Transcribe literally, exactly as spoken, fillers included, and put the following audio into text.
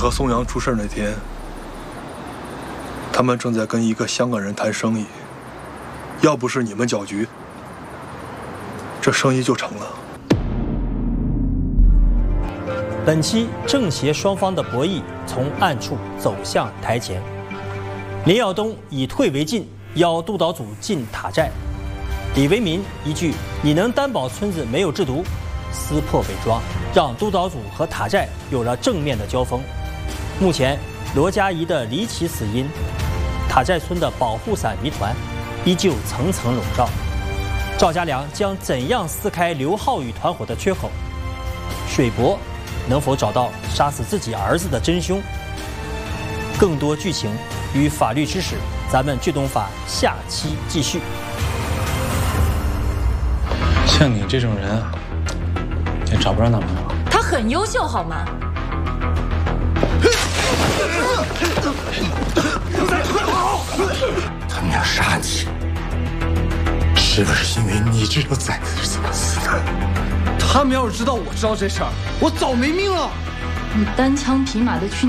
和宋阳出事那天，他们正在跟一个香港人谈生意，要不是你们搅局，这生意就成了。 本期正邪双方的博弈从暗处走向台前，林耀东以退为进，邀督导组进塔寨。李维民一句“你能担保村子没有制毒”，撕破伪装，让督导组和塔寨有了正面的交锋。目前，罗佳怡的离奇死因，塔寨村的保护伞谜团，依旧层层笼罩。赵家良将怎样撕开刘浩宇团伙的缺口？水伯能否找到杀死自己儿子的真凶？更多剧情与法律知识，咱们剧懂法下期继续。 像你这种人啊，也找不着男朋友。 他很优秀，好吗？ 他们要杀你，是不是因为你知道崽子是怎么死的？ 他们要是知道我知道这事儿，我早没命了。 你单枪匹马的去